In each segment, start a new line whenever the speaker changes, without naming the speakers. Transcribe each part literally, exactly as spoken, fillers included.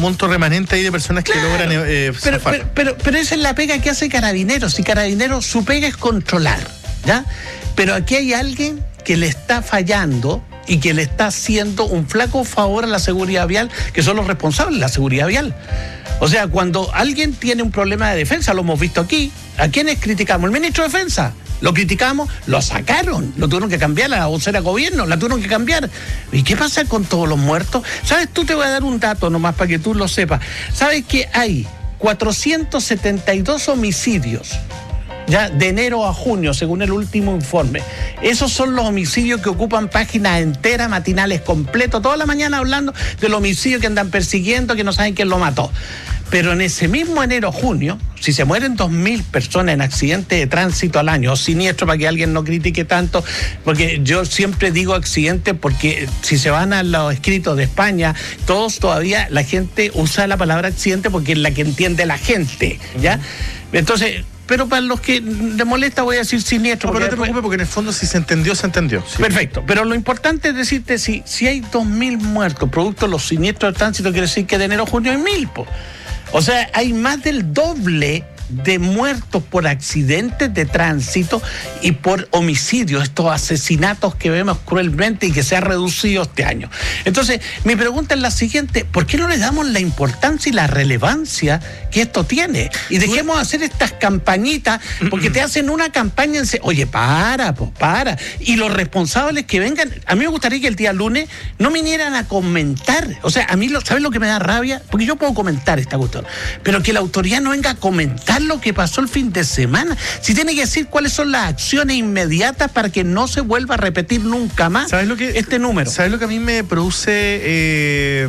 monto remanente ahí de personas que
claro,
logran eh,
pero, pero, pero, pero esa es la pega que hace Carabineros. Y Carabineros, su pega es controlar, ¿ya? Pero aquí hay alguien que le está fallando y que le está haciendo un flaco favor a la seguridad vial, que son los responsables de la seguridad vial. O sea, cuando alguien tiene un problema de defensa, lo hemos visto aquí, ¿a quiénes criticamos? El ministro de Defensa. Lo criticamos, lo sacaron, lo tuvieron que cambiar, la vocera gobierno, la tuvieron que cambiar. ¿Y qué pasa con todos los muertos? ¿Sabes? Tú te voy a dar un dato nomás para que tú lo sepas. ¿Sabes que hay cuatrocientos setenta y dos homicidios ya de enero a junio, según el último informe? Esos son los homicidios que ocupan páginas enteras, matinales completos, toda la mañana hablando del homicidio que andan persiguiendo, que no saben quién lo mató. Pero en ese mismo enero-junio, si se mueren dos mil personas en accidentes de tránsito al año, o siniestro, para que alguien no critique tanto, porque yo siempre digo accidente porque si se van a los escritos de España, todos todavía la gente usa la palabra accidente porque es la que entiende la gente, ¿ya? Entonces, pero para los que les molesta voy a decir siniestro.
No, pero no te
después...
preocupes porque en el fondo si se entendió, se entendió. Sí.
Perfecto, pero lo importante es decirte, si, si hay dos mil muertos producto de los siniestros de tránsito, quiere decir que de enero a junio hay mil, po. O sea, hay más del doble de muertos por accidentes de tránsito y por homicidios, estos asesinatos que vemos cruelmente y que se ha reducido este año. Entonces, mi pregunta es la siguiente: ¿por qué no le damos la importancia y la relevancia que esto tiene? Y dejemos hacer estas campañitas, porque te hacen una campaña en... Oye, para, pues para. Y los responsables que vengan, a mí me gustaría que el día lunes no vinieran a comentar. O sea, a mí, lo, ¿sabes lo que me da rabia? Porque yo puedo comentar esta cuestión, pero que la autoridad no venga a comentar lo que pasó el fin de semana. Si tiene que decir cuáles son las acciones inmediatas para que no se vuelva a repetir nunca más
¿Sabes lo que,
este número?
¿Sabes lo que a mí me produce? Eh,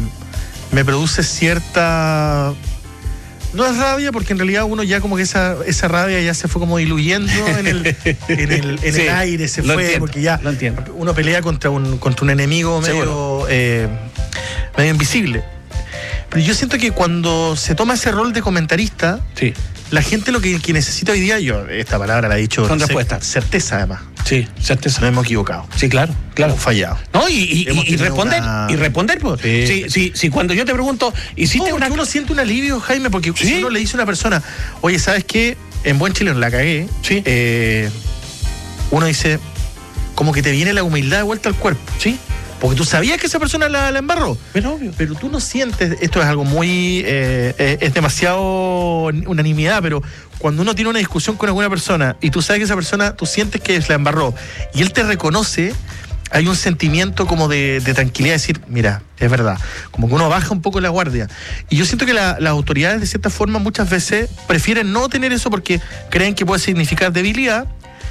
me produce cierta... No es rabia, porque en realidad uno ya como que esa, esa rabia ya se fue como diluyendo en el, en el, en sí, el aire, se fue,
entiendo,
porque ya uno pelea contra un, contra un enemigo medio, eh, medio invisible. Pero yo siento que cuando se toma ese rol de comentarista,
sí,
la gente lo que, que necesita hoy día, yo esta palabra la he dicho
con respuesta,
certeza además.
Sí, certeza.
No hemos equivocado.
Sí, claro, claro.
Hemos fallado.
No, y, y, y, y responder, una... y responder, pues. Sí. Si, si, si cuando yo te pregunto, ¿hiciste
no,
una...
uno siente un alivio, Jaime, porque
¿sí?
si uno le dice a una persona, oye, ¿sabes qué? En buen chileno la cagué.
Sí.
Eh, uno dice, como que te viene la humildad de vuelta al cuerpo.
Sí.
Porque tú sabías que esa persona la, la embarró.
Pero obvio.
Pero tú no sientes, esto es algo muy, eh, eh, es demasiado unanimidad, pero cuando uno tiene una discusión con alguna persona y tú sabes que esa persona, tú sientes que la embarró y él te reconoce, hay un sentimiento como de, de tranquilidad, de decir, mira, es verdad, como que uno baja un poco la guardia. Y yo siento que la, las autoridades de cierta forma muchas veces prefieren no tener eso porque creen que puede significar debilidad.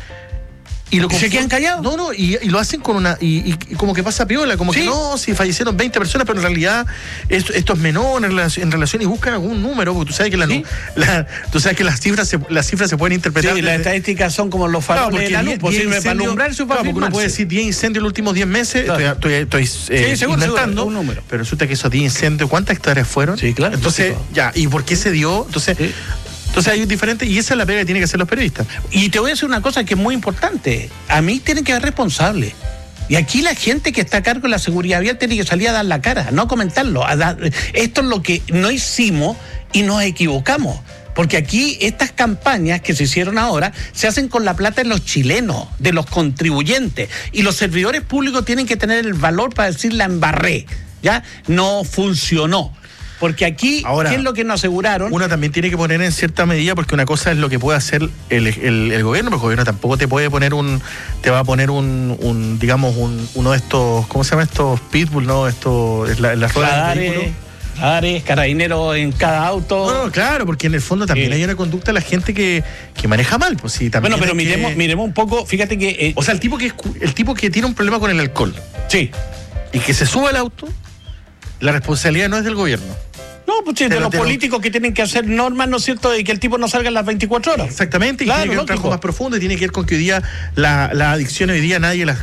Y lo
se quedan callados.
No, no, y, y lo hacen con una. Y, y, y como que pasa piola, como ¿sí? que no, si fallecieron veinte personas, pero en realidad esto, esto es menor en relación, en relación y buscan algún número, porque tú sabes que, la, ¿sí? la, tú sabes que las cifras se, las cifras se pueden interpretar.
Sí, desde... las estadísticas son como los faroles no, de la luz, posible para alumbrar su
claro, porque uno puede decir diez incendios en los últimos diez meses, claro. estoy, estoy, estoy eh,
sí, seguro,
inventando,
seguro, un número.
Pero resulta que esos diez incendios, ¿cuántas hectáreas fueron?
Sí, claro.
Entonces, sí, ya, ¿y por qué se dio? Entonces. Sí. Entonces hay un diferente, y esa es la pega que tienen que hacer los periodistas.
Y te voy a decir una cosa que es muy importante. A mí tienen que haber responsables. Y aquí la gente que está a cargo de la seguridad vial tiene que salir a dar la cara, no a comentarlo. A dar... Esto es lo que no hicimos y nos equivocamos. Porque aquí estas campañas que se hicieron ahora se hacen con la plata de los chilenos, de los contribuyentes. Y los servidores públicos tienen que tener el valor para decir la embarré. ¿Ya? No funcionó. Porque aquí, ahora, ¿qué es lo que nos aseguraron?
Una también tiene que poner en cierta medida, porque una cosa es lo que puede hacer el, el, el gobierno, pero el gobierno tampoco te puede poner un, te va a poner un, un digamos, un, uno de estos, ¿cómo se llama estos? Pitbull, ¿no? Esto es la, la rueda del vehículo.
Ares, carabineros en cada auto.
No, no, claro, porque en el fondo también sí. hay una conducta de la gente que, que maneja mal, pues sí, también.
Bueno, pero miremos, que... miremos un poco, fíjate que. Eh,
o sea, el tipo que el tipo que tiene un problema con el alcohol.
Sí.
Y que se sube al auto, la responsabilidad no es del gobierno.
No, pues de los políticos que tienen que hacer normas, ¿no es cierto?, de que el tipo no salga en las veinticuatro horas.
Exactamente, y
claro,
tiene que ver un trabajo más profundo y tiene que ver con que hoy día la, la adicción hoy día nadie las...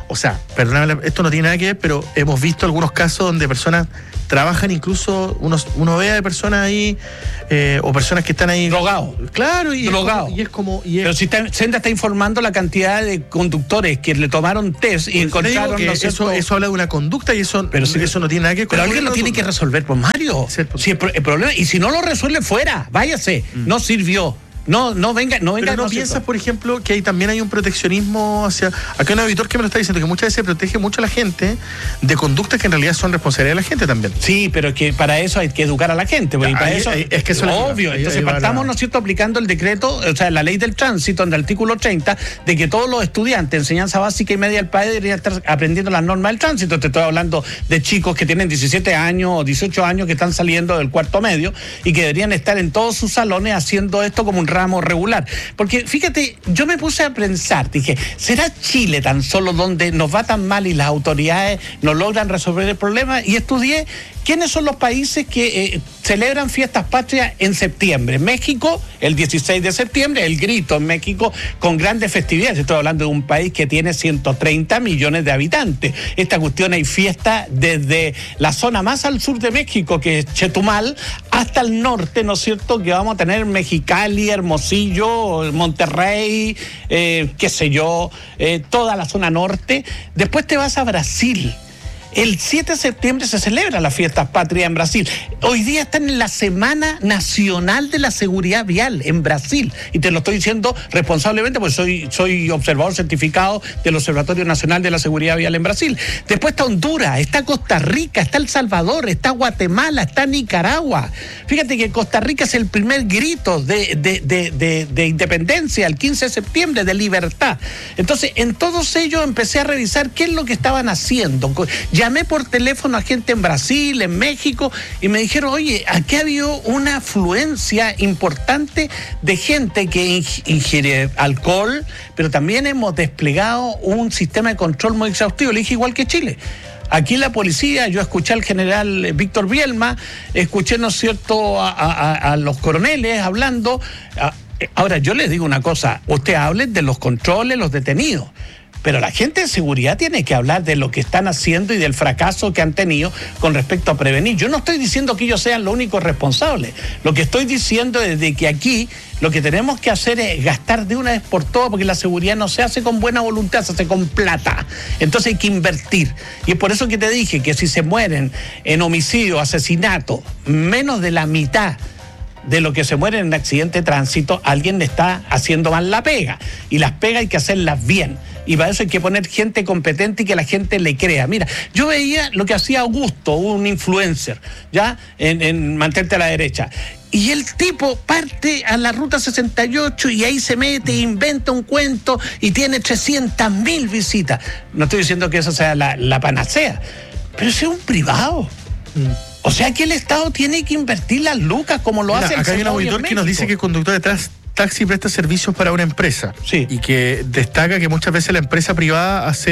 O sea, perdóname, esto no tiene nada que ver, pero hemos visto algunos casos donde personas trabajan, incluso unos, uno ve a personas ahí, eh, o personas que están ahí
drogados.
Claro, y
Drogado.
es como. Y es como y es,
Pero si está, Senda está informando la cantidad de conductores que le tomaron test y encontraron.
que
¿no
eso, eso habla de una conducta y eso,
pero si,
eso no tiene nada que ver con.
Pero alguien lo tiene que resolver, pues Mario. Si el, el problema, y si no lo resuelve, fuera, váyase. Mm. No sirvió. No, no venga, no venga.
Pero no, no piensas, por ejemplo, que ahí también hay un proteccionismo hacia. Acá hay un auditor que me lo está diciendo, que muchas veces protege mucho a la gente de conductas que en realidad son responsabilidad de la gente también.
Sí, pero que para eso hay que educar a la gente. Porque para
ahí,
eso,
ahí, es que eso
obvio. Ahí, entonces ahí partamos, la... ¿no es cierto?, aplicando el decreto, o sea, la ley del tránsito, en el artículo treinta, de que todos los estudiantes de enseñanza básica y media del país deberían estar aprendiendo las normas del tránsito. Te estoy hablando de chicos que tienen diecisiete años o dieciocho años que están saliendo del cuarto medio y que deberían estar en todos sus salones haciendo esto como un ramo regular. Porque fíjate, yo me puse a pensar, dije, ¿será Chile tan solo donde nos va tan mal y las autoridades no logran resolver el problema? Y estudié quiénes son los países que eh, celebran fiestas patrias en septiembre. México, el dieciséis de septiembre, el grito en México con grandes festividades. Estoy hablando de un país que tiene ciento treinta millones de habitantes. Esta cuestión hay fiesta desde la zona más al sur de México, que es Chetumal, hasta el norte, ¿no es cierto?, que vamos a tener Mexicali, Hermosillo, Monterrey, eh, qué sé yo, eh, toda la zona norte. Después te vas a Brasil. El siete de septiembre se celebra la fiesta patria en Brasil. Hoy día están en la Semana Nacional de la Seguridad Vial en Brasil. Y te lo estoy diciendo responsablemente porque soy, soy observador certificado del Observatorio Nacional de la Seguridad Vial en Brasil. Después está Honduras, está Costa Rica, está El Salvador, está Guatemala, está Nicaragua. Fíjate que Costa Rica es el primer grito de, de, de, de, de independencia, el quince de septiembre, de libertad. Entonces, en todos ellos empecé a revisar qué es lo que estaban haciendo. Ya Llamé por teléfono a gente en Brasil, en México, y me dijeron, oye, aquí ha habido una afluencia importante de gente que ingiere alcohol, pero también hemos desplegado un sistema de control muy exhaustivo. Le dije, igual que Chile. Aquí la policía, yo escuché al general Víctor Bielma, escuché, ¿no es cierto?, a, a, a los coroneles hablando. Ahora, yo les digo una cosa, usted hable de los controles, los detenidos. Pero la gente de seguridad tiene que hablar de lo que están haciendo y del fracaso que han tenido con respecto a prevenir. Yo no estoy diciendo que ellos sean los únicos responsables. Lo que estoy diciendo es de que aquí lo que tenemos que hacer es gastar de una vez por todas, porque la seguridad no se hace con buena voluntad, se hace con plata. Entonces hay que invertir. Y es por eso que te dije que si se mueren en homicidio, asesinato, menos de la mitad de lo que se muere en un accidente de tránsito, alguien le está haciendo mal la pega. Y las pegas hay que hacerlas bien. Y para eso hay que poner gente competente y que la gente le crea. Mira, yo veía lo que hacía Augusto, un influencer, ¿ya? En, en Mantente a la Derecha. Y el tipo parte a la ruta sesenta y ocho y ahí se mete, inventa un cuento y tiene trescientas mil visitas. No estoy diciendo que esa sea la, la panacea, pero es un privado. Mm. O sea que el Estado tiene que invertir las lucas como lo
Mira,
hace el
acá hay un auditor que nos dice que el conductor detrás taxi presta servicios para una empresa.
Sí.
Y que destaca que muchas veces la empresa privada hace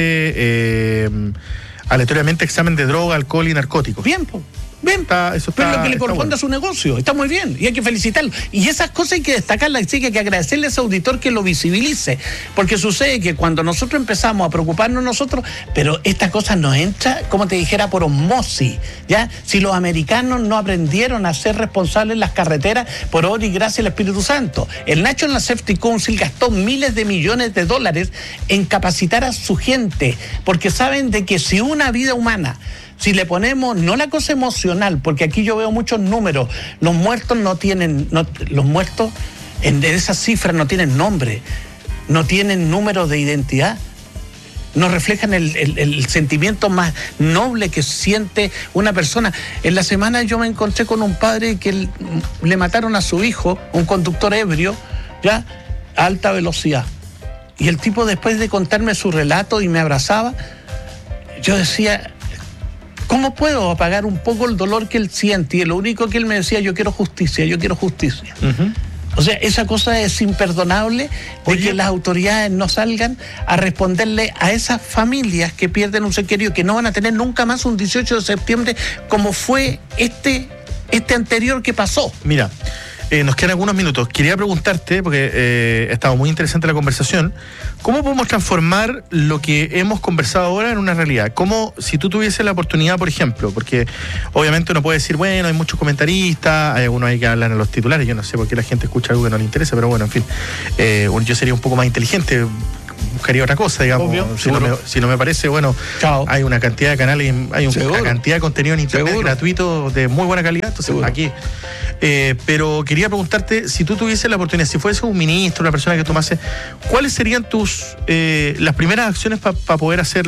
eh, aleatoriamente examen de droga, alcohol y narcóticos.
Bien, pues. Bien,
está, eso está,
pero lo que le corresponde
bueno.
a su negocio, está muy bien y hay que felicitarlo. Y esas cosas hay que destacarlas, sí, que hay que agradecerle a ese auditor que lo visibilice, porque sucede que cuando nosotros empezamos a preocuparnos nosotros, pero esta cosa nos entra, como te dijera, por osmosis, ¿ya? Si los americanos no aprendieron a ser responsables en las carreteras, por obra y gracia del Espíritu Santo. El National Safety Council gastó miles de millones de dólares en capacitar a su gente, porque saben de que si una vida humana, si le ponemos, no la cosa emocional, porque aquí yo veo muchos números, los muertos no tienen, no, los muertos en esas cifras no tienen nombre, no tienen número de identidad, no reflejan el, el, el sentimiento más noble que siente una persona. En la semana yo me encontré con un padre que le mataron a su hijo, un conductor ebrio, ya, a alta velocidad. Y el tipo, después de contarme su relato y me abrazaba, yo decía, ¿cómo puedo apagar un poco el dolor que él siente? Y lo único que él me decía, yo quiero justicia, yo quiero justicia. Uh-huh. O sea, esa cosa es imperdonable de Oye, que las autoridades no salgan a responderle a esas familias que pierden un ser querido, que no van a tener nunca más un dieciocho de septiembre como fue este, este anterior que pasó.
Mira, Eh, nos quedan algunos minutos. Quería preguntarte, porque eh, ha estado muy interesante la conversación, ¿cómo podemos transformar lo que hemos conversado ahora en una realidad? ¿Cómo, si tú tuvieses la oportunidad, por ejemplo, porque obviamente uno puede decir, bueno, hay muchos comentaristas, hay algunos ahí que hablan en los titulares, yo no sé por qué la gente escucha algo que no le interesa, pero bueno, en fin, eh, yo sería un poco más inteligente, buscaría otra cosa, digamos. Obvio, si, no me, si no me parece, bueno, Chao. hay una cantidad de canales, hay un, una cantidad de contenido en internet seguro. gratuito de muy buena calidad, entonces seguro. aquí. Eh, pero quería preguntarte, si tú tuvieses la oportunidad, si fuese un ministro, una persona que tomase, ¿cuáles serían tus eh, las primeras acciones para pa poder hacer,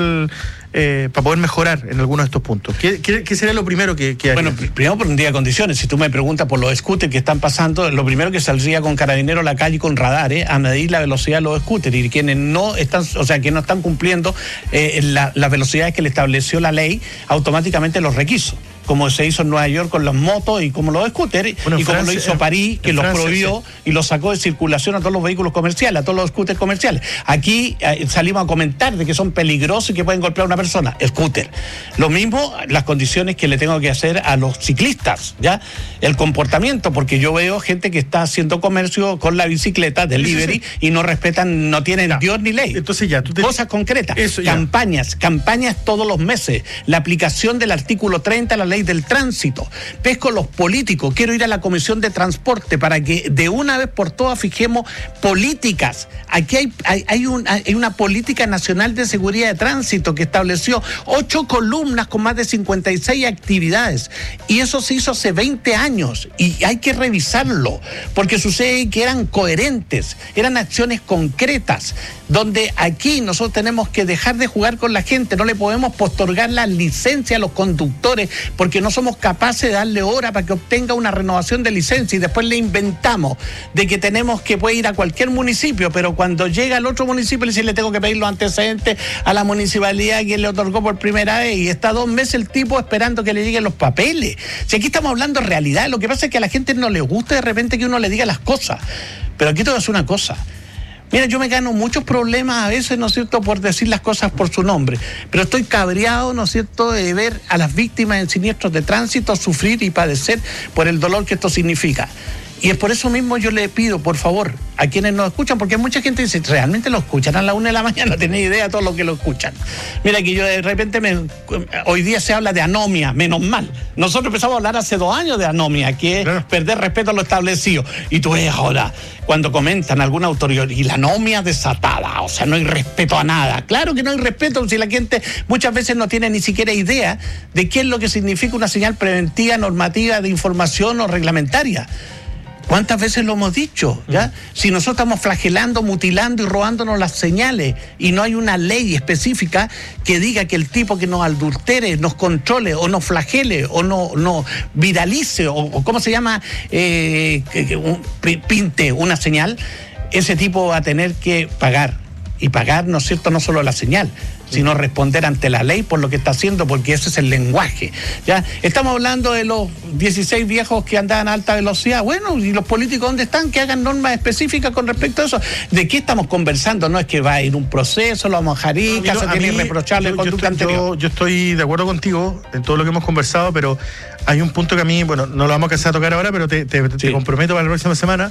eh, para poder mejorar en algunos de estos puntos? ¿Qué, qué, qué sería lo primero que, que
Bueno, pr primero pondría condiciones. Si tú me preguntas por los scooters que están pasando, lo primero que saldría con Carabineros a la calle con radares a medir la velocidad de los scooters, y quienes no están, o sea, que no están cumpliendo eh, la, las velocidades que le estableció la ley, automáticamente los requiso, como se hizo en Nueva York con las motos y como los scooters, bueno, y como Francia, lo hizo París, que los Francia, prohibió sí. y los sacó de circulación a todos los vehículos comerciales, a todos los scooters comerciales. Aquí eh, salimos a comentar de que son peligrosos y que pueden golpear a una persona, scooter. Lo mismo, las condiciones que le tengo que hacer a los ciclistas, ¿ya? El comportamiento, porque yo veo gente que está haciendo comercio con la bicicleta, delivery, sí, sí, sí. y no respetan, no tienen ya. Dios ni ley.
Entonces ya, tú te...
Cosas concretas, Eso campañas, campañas todos los meses, la aplicación del artículo treinta, la ley del tránsito. Pesco los políticos, quiero ir a la Comisión de Transporte para que de una vez por todas fijemos políticas. Aquí hay, hay, hay, un, hay una política nacional de seguridad de tránsito que estableció ocho columnas con más de cincuenta y seis actividades, y eso se hizo hace veinte años y hay que revisarlo, porque sucede que eran coherentes, eran acciones concretas, donde aquí nosotros tenemos que dejar de jugar con la gente, no le podemos postergar la licencia a los conductores porque no somos capaces de darle hora para que obtenga una renovación de licencia, y después le inventamos de que tenemos que puede ir a cualquier municipio, pero cuando llega al otro municipio le dice, le tengo que pedir los antecedentes a la municipalidad que le otorgó por primera vez, y está dos meses el tipo esperando que le lleguen los papeles. Si aquí estamos hablando de realidad, lo que pasa es que a la gente no le gusta de repente que uno le diga las cosas, pero aquí te voy a decir una cosa. Mira, yo me gano muchos problemas a veces, ¿no es cierto?, por decir las cosas por su nombre, pero estoy cabreado, ¿no es cierto?, de ver a las víctimas en siniestros de tránsito sufrir y padecer por el dolor que esto significa. Y es por eso mismo yo le pido, por favor, a quienes nos escuchan, porque mucha gente dice, ¿realmente lo escuchan a la una de la mañana? No tienen idea de todo lo que lo escuchan. Mira que yo de repente, me, hoy día se habla de anomia, menos mal. Nosotros empezamos a hablar hace dos años de anomia, que es claro. perder respeto a lo establecido. Y tú ves ahora, cuando comentan alguna autoridad, y la anomia desatada, o sea, no hay respeto a nada. Claro que no hay respeto si la gente muchas veces no tiene ni siquiera idea de qué es lo que significa una señal preventiva, normativa, de información o reglamentaria. ¿Cuántas veces lo hemos dicho? ¿Ya? Si nosotros estamos flagelando, mutilando y robándonos las señales y no hay una ley específica que diga que el tipo que nos adultere, nos controle o nos flagele o no, no viralice o, o ¿cómo se llama? Eh, que, que un, pinte una señal, ese tipo va a tener que pagar. Y pagar, ¿no es cierto?, no solo la señal, sino responder ante la ley por lo que está haciendo, porque ese es el lenguaje. ¿Ya? Estamos hablando de los dieciséis viejos que andaban a alta velocidad. Bueno, ¿y los políticos dónde están? Que hagan normas específicas con respecto a eso. ¿De qué estamos conversando? No es que va a ir un proceso, lo vamos a dejar ir, caso tiene irreprochable
yo,
conducta
yo estoy,
anterior.
Yo, yo estoy de acuerdo contigo en todo lo que hemos conversado, pero hay un punto que a mí, bueno, no lo vamos a alcanzar a tocar ahora, pero te, te, sí. te comprometo para la próxima semana.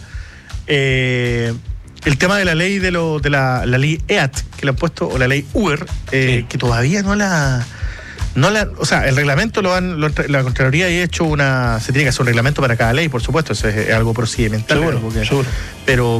Eh... El tema de la ley de lo de la, la ley E A T que le han puesto, o la ley Uber, eh, sí. que todavía no la, no la, o sea, el reglamento lo han, lo, la Contraloría ha hecho una, se tiene que hacer un reglamento para cada ley, por supuesto, eso es, es algo procedimental,
seguro,
porque,
seguro.
pero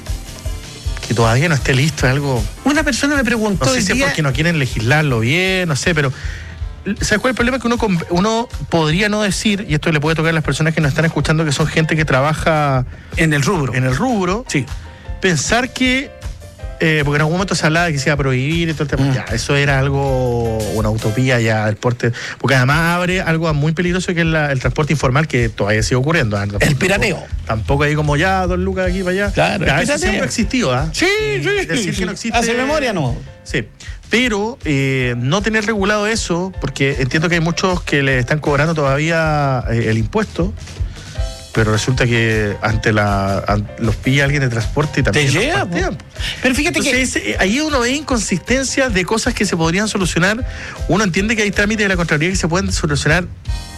que todavía no esté listo es algo.
Una persona me preguntó,
no sé si
día...
es porque no quieren legislarlo bien, no sé, pero ¿sabes cuál es el problema? Que uno, uno podría no decir, y esto le puede tocar a las personas que nos están escuchando, que son gente que trabaja
en el rubro,
en el rubro,
sí.
Pensar que, eh, porque en algún momento se hablaba de que se iba a prohibir y todo el tema, mm. ya, eso era algo, una utopía ya, el porte, porque además abre algo muy peligroso que es la, el transporte informal, que todavía sigue ocurriendo. ¿eh?
El
tampoco,
pirateo.
Tampoco ahí como ya, dos lucas de aquí para allá.
Claro,
ya, eso siempre ha existido, ¿eh?
Sí, sí.
Decir
sí.
que no existe.
Hace memoria, no.
Sí. Pero eh, no tener regulado eso, porque entiendo que hay muchos que le están cobrando todavía eh, el impuesto, pero resulta que ante la ante, los pilla alguien de transporte y también
te llega, pero fíjate
Entonces,
que
ese, ahí uno ve inconsistencias de cosas que se podrían solucionar. Uno entiende que hay trámites de la Contraloría que se pueden solucionar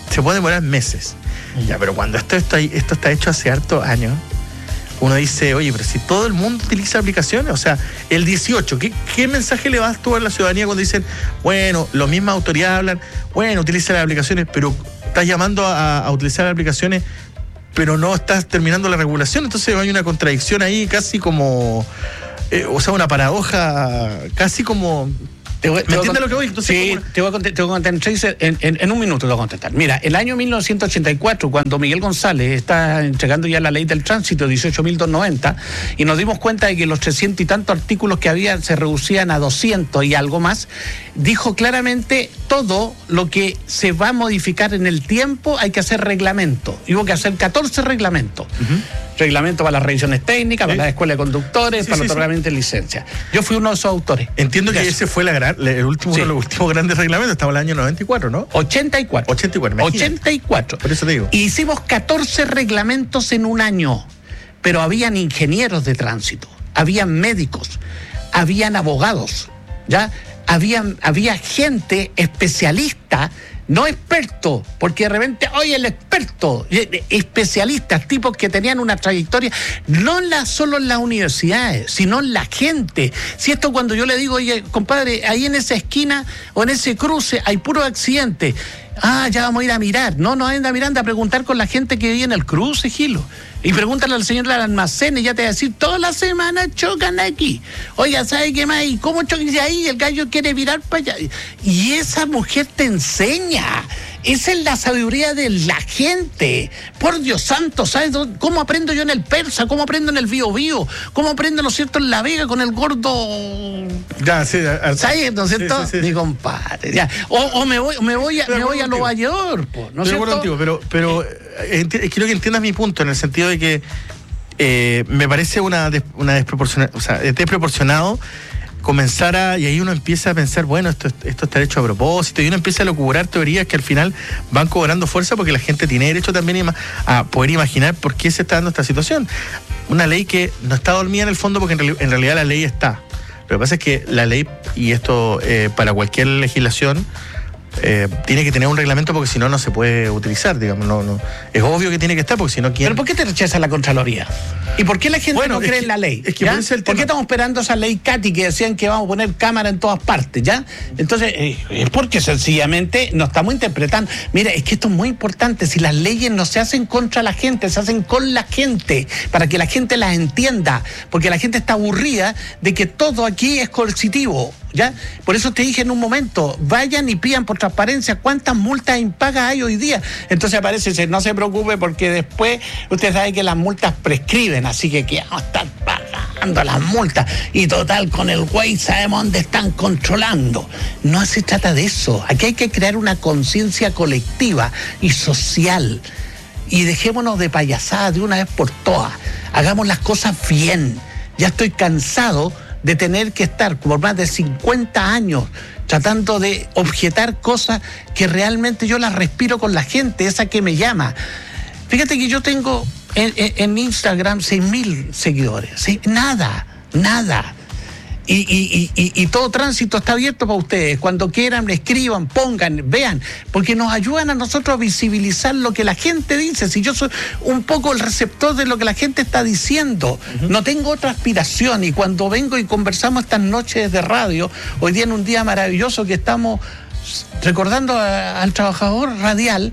se puede demorar meses. Mm. Ya, pero cuando esto está, esto está hecho hace hartos años, uno dice, oye, pero si todo el mundo utiliza aplicaciones, o sea, el dieciocho, ¿qué, qué mensaje le vas tú a la ciudadanía cuando dicen, bueno, las mismas autoridades hablan, bueno, utiliza las aplicaciones, pero estás llamando a, a utilizar las aplicaciones, pero no estás terminando la regulación? Entonces hay una contradicción ahí casi como, eh, o sea, una paradoja casi como...
Te voy, ¿Me entiendes lo que voy? Entonces, sí, ¿cómo? te voy a contestar, te voy a contestar en, en, en un minuto te voy a contestar. Mira, el año mil novecientos ochenta y cuatro, cuando Miguel González está entregando ya la ley del tránsito, dieciocho mil doscientos noventa, y nos dimos cuenta de que los trescientos y tantos artículos que había se reducían a doscientos y algo más, dijo claramente todo lo que se va a modificar en el tiempo hay que hacer reglamento. Y hubo que hacer catorce reglamentos. Uh-huh. Reglamento para las revisiones técnicas, ¿sí? Para las escuelas de conductores, sí, para sí, el otorgamiento sí. de licencia. Yo fui uno de esos autores.
Entiendo que ese fue la gran, el último, sí. uno de los últimos grandes reglamentos, estaba en el año noventa y cuatro, ¿no?
ochenta y cuatro.
ochenta y cuatro, imagínate.
ochenta y cuatro.
Por eso te digo.
Y hicimos catorce reglamentos en un año, pero habían ingenieros de tránsito, habían médicos, habían abogados, ¿ya? Habían, había gente especialista, no experto, porque de repente, oye, el experto, especialistas, tipos que tenían una trayectoria, no la, solo en las universidades, sino en la gente. Si esto cuando yo le digo, oye, compadre, ahí en esa esquina o en ese cruce hay puro accidente. Ah, ya vamos a ir a mirar. No, no anda mirando a preguntar con la gente que vive en el cruce, Gilo. Y pregúntale al señor del almacén y ya te va a decir, toda la semana chocan aquí. Oiga, ¿sabe qué más? ¿Y cómo chocan ahí? El gallo quiere virar para allá. Y esa mujer te enseña. Esa es la sabiduría de la gente. Por Dios santo, ¿sabes cómo aprendo yo en el Persa? ¿Cómo aprendo en el Bío Bío? ¿Cómo aprendo, ¿no es cierto, en La Vega con el gordo?
Ya, sí, a,
¿sabes? ¿No es cierto? Sí, sí, sí. Mi compadre. Ya. O, o me voy, me voy a, me voy a Nueva York, ¿no es cierto?
Contigo, pero, pero eh, enti- quiero que entiendas mi punto en el sentido de que eh, me parece una, des- una desproporcionada, o sea, es desproporcionado comenzar a, y ahí uno empieza a pensar, bueno, esto, esto está hecho a propósito, y uno empieza a locubrar teorías que al final van cobrando fuerza porque la gente tiene derecho también a poder imaginar por qué se está dando esta situación. Una ley que no está dormida en el fondo porque en, reali- en realidad la ley está. Lo que pasa es que la ley, y esto eh, para cualquier legislación, Eh, tiene que tener un reglamento porque si no, no se puede utilizar, digamos, no, no. Es obvio que tiene que estar porque si no, ¿quién?
¿Pero por qué te rechaza la Contraloría? ¿Y por qué la gente bueno, no cree
que,
en la ley?
Es que por, el
¿Por qué estamos esperando esa ley Cati que decían que vamos a poner cámara en todas partes, ya? Entonces, eh, es porque sencillamente nos estamos interpretando. Mira, es que esto es muy importante. Si las leyes no se hacen contra la gente, se hacen con la gente, para que la gente las entienda, porque la gente está aburrida de que todo aquí es coercitivo, ¿ya? Por eso te dije en un momento, vayan y pidan por transparencia cuántas multas impagas hay hoy día. Entonces aparece, dice, no se preocupe porque después usted sabe que las multas prescriben, así que que vamos a estar pagando las multas y total con el güey sabemos dónde están controlando. No se trata de eso. Aquí hay que crear una conciencia colectiva y social y dejémonos de payasadas de una vez por todas. Hagamos las cosas bien. Ya estoy cansado de tener que estar por más de cincuenta años tratando de objetar cosas que realmente yo las respiro con la gente, esa que me llama. Fíjate que yo tengo en, en, en Instagram seis mil seguidores, ¿sí? Nada, nada. Y, y, y, y todo tránsito está abierto para ustedes. Cuando quieran, escriban, pongan, vean, porque nos ayudan a nosotros a visibilizar lo que la gente dice. Si yo soy un poco el receptor de lo que la gente está diciendo, uh-huh. No tengo otra aspiración. Y cuando vengo y conversamos estas noches de radio, hoy día en un día maravilloso que estamos recordando a, al trabajador radial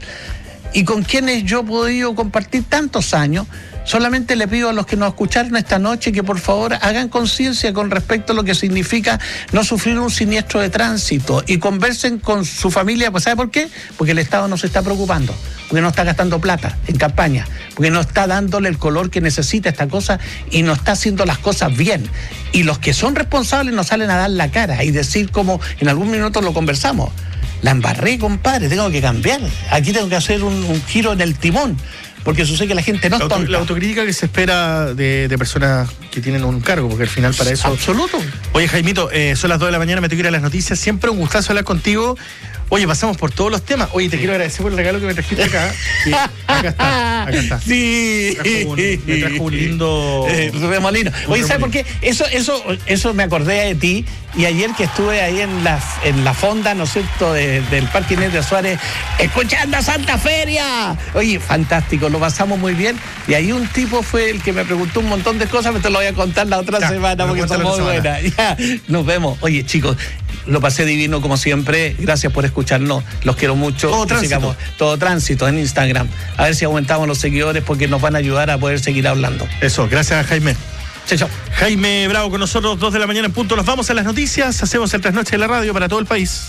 y con quienes yo he podido compartir tantos años, solamente le pido a los que nos escucharon esta noche que por favor hagan conciencia con respecto a lo que significa no sufrir un siniestro de tránsito y conversen con su familia. Pues ¿sabe por qué? Porque el Estado no se está preocupando, porque no está gastando plata en campaña, porque no está dándole el color que necesita esta cosa y no está haciendo las cosas bien. Y los que son responsables nos salen a dar la cara y decir como en algún minuto lo conversamos. La embarré, compadre, tengo que cambiar. Aquí tengo que hacer un, un giro en el timón. Porque sucede que la gente no es tonta.
La autocrítica que se espera de, de personas que tienen un cargo, porque al final para eso...
Absoluto.
Oye, Jaimito, eh, son las dos de la mañana, me tengo que ir a las noticias. Siempre un gustazo hablar contigo. Oye, pasamos por todos los temas. Oye, te sí. quiero agradecer por el regalo que me trajiste acá. Sí, acá está, acá está.
Sí.
Me trajo un, me trajo un lindo
eh, remolino. Oye, ¿sabes por qué? Eso, eso, eso me acordé de ti. Y ayer que estuve ahí en la, en la fonda, ¿no es cierto?, de, del Parque Inés de Suárez, escuchando a Santa Feria. Oye, fantástico, lo pasamos muy bien. Y ahí un tipo fue el que me preguntó un montón de cosas, pero te lo voy a contar la otra ya, semana porque son muy buenas. Ya, nos vemos. Oye, chicos, lo pasé divino como siempre. Gracias por escucharnos. Los quiero mucho.
Todo tránsito.
Sigamos, todo tránsito en Instagram. A ver si aumentamos los seguidores porque nos van a ayudar a poder seguir hablando.
Eso, gracias, Jaime.
Chao, chao.
Jaime Bravo con nosotros, dos de la mañana en punto. Nos vamos a las noticias. Hacemos el trasnoche de la radio para todo el país.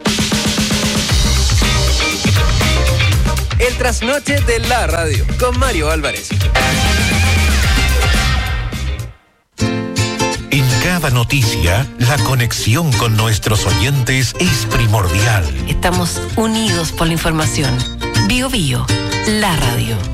El trasnoche de la radio con Mario Álvarez.
En cada noticia, la conexión con nuestros oyentes es primordial.
Estamos unidos por la información. Bio Bio, la radio.